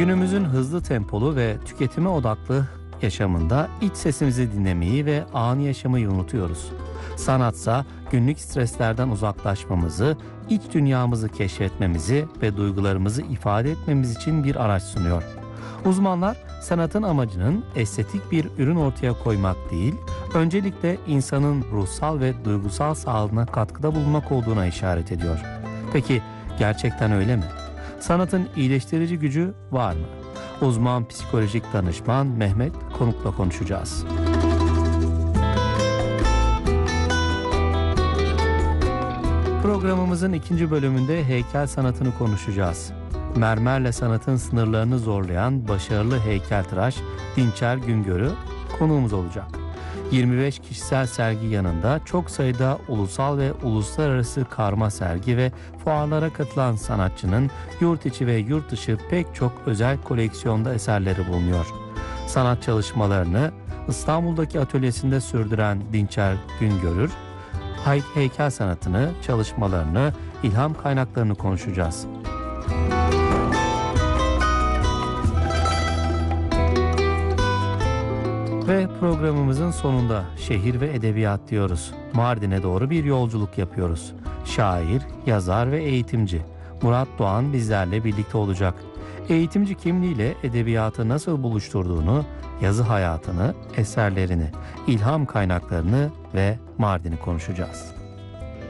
Günümüzün hızlı tempolu ve tüketime odaklı yaşamında iç sesimizi dinlemeyi ve anı yaşamayı unutuyoruz. Sanatsa günlük streslerden uzaklaşmamızı, iç dünyamızı keşfetmemizi ve duygularımızı ifade etmemiz için bir araç sunuyor. Uzmanlar sanatın amacının estetik bir ürün ortaya koymak değil, öncelikle insanın ruhsal ve duygusal sağlığına katkıda bulunmak olduğuna işaret ediyor. Peki gerçekten öyle mi? Sanatın iyileştirici gücü var mı? Uzman psikolojik danışman Mehmet Konuk'la konuşacağız. Programımızın ikinci bölümünde heykel sanatını konuşacağız. Mermerle sanatın sınırlarını zorlayan başarılı heykeltıraş Dinçer Güngör'ü konuğumuz olacak. 25 kişisel sergi yanında çok sayıda ulusal ve uluslararası karma sergi ve fuarlara katılan sanatçının yurt içi ve yurt dışı pek çok özel koleksiyonda eserleri bulunuyor. Sanat çalışmalarını İstanbul'daki atölyesinde sürdüren Dinçer Güngör, heykel sanatını, çalışmalarını, ilham kaynaklarını konuşacağız. Ve programımızın sonunda şehir ve edebiyat diyoruz. Mardin'e doğru bir yolculuk yapıyoruz. Şair, yazar ve eğitimci Murat Doğan bizlerle birlikte olacak. Eğitimci kimliğiyle edebiyatı nasıl buluşturduğunu, yazı hayatını, eserlerini, ilham kaynaklarını ve Mardin'i konuşacağız.